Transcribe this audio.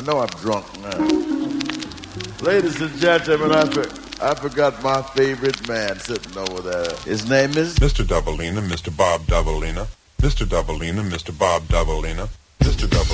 know I'm drunk now. Ladies and gentlemen, I forgot my favorite man sitting over there. His name is Mr. Doubleina, Mr. Bob Doubleina. Mr. Doubleina, Mr. Bob Doubleina. Mr. Doubleina.